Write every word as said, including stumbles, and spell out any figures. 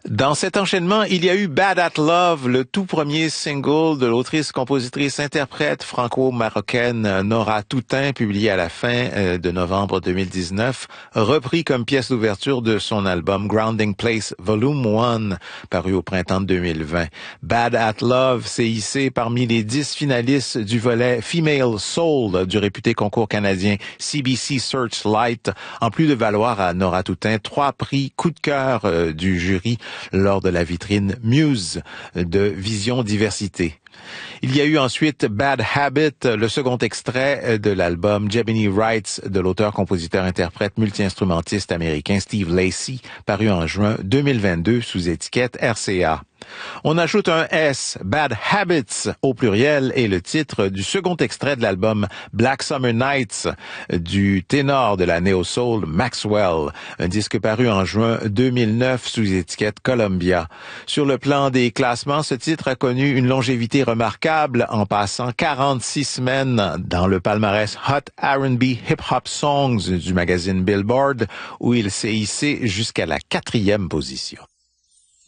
Dans cet enchaînement, il y a eu Bad at Love, le tout premier single de l'autrice, compositrice, interprète franco-marocaine Nora Toutain, publié à la fin de novembre deux mille dix-neuf, repris comme pièce d'ouverture de son album Grounding Place Volume un, paru au printemps de deux mille vingt. Bad at Love s'est hissé parmi les dix finalistes du volet Female Soul du réputé concours canadien C B C Searchlight, en plus de valoir à Nora Toutain trois prix coup de cœur euh, du jury lors de la vitrine Muse de Vision Diversité. Il y a eu ensuite Bad Habit, le second extrait de l'album Jebony Rights de l'auteur-compositeur-interprète multi-instrumentiste américain Steve Lacy, paru en juin deux mille vingt-deux sous étiquette R C A. On ajoute un S, Bad Habits au pluriel, et le titre du second extrait de l'album Black Summer Nights du ténor de la néo-soul Maxwell, un disque paru en juin deux mille neuf sous étiquette Columbia. Sur le plan des classements, ce titre a connu une longévité remarquable en passant quarante-six semaines dans le palmarès Hot R and B Hip Hop Songs du magazine Billboard, où il s'est hissé jusqu'à la quatrième position.